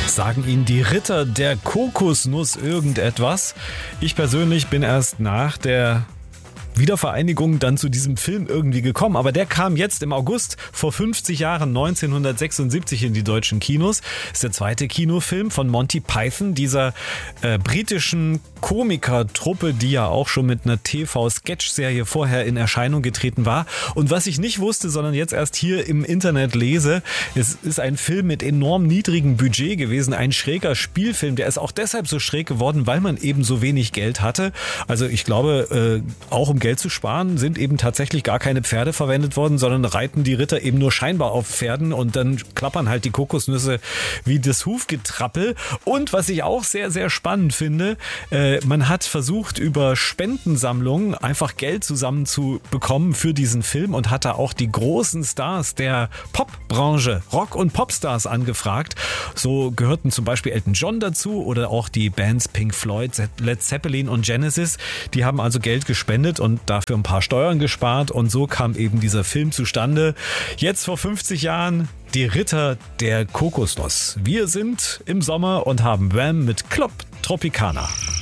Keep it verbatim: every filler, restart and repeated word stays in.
Sagen Ihnen die Ritter der Kokosnuss irgendetwas? Ich persönlich bin erst nach der Wiedervereinigung dann zu diesem Film irgendwie gekommen, aber der kam jetzt im August vor fünfzig Jahren, neunzehnhundertsechsundsiebzig, in die deutschen Kinos. Das ist der zweite Kinofilm von Monty Python, dieser äh, britischen Komikertruppe, die ja auch schon mit einer T V-Sketch-Serie vorher in Erscheinung getreten war. Und was ich nicht wusste, sondern jetzt erst hier im Internet lese, es ist ein Film mit enorm niedrigem Budget gewesen, ein schräger Spielfilm. Der ist auch deshalb so schräg geworden, weil man eben so wenig Geld hatte. Also ich glaube, äh, auch um Geld zu sparen, sind eben tatsächlich gar keine Pferde verwendet worden, sondern reiten die Ritter eben nur scheinbar auf Pferden und dann klappern halt die Kokosnüsse wie das Hufgetrappel. Und was ich auch sehr, sehr spannend finde, äh, man hat versucht, über Spendensammlungen einfach Geld zusammenzubekommen für diesen Film und hat da auch die großen Stars der Popbranche, Rock- und Popstars angefragt. So gehörten zum Beispiel Elton John dazu oder auch die Bands Pink Floyd, Led Zeppelin und Genesis. Die haben also Geld gespendet und dafür ein paar Steuern gespart und so kam eben dieser Film zustande. Jetzt vor fünfzig Jahren die Ritter der Kokosnuss. Wir sind im Sommer und haben Wham mit Club Tropicana.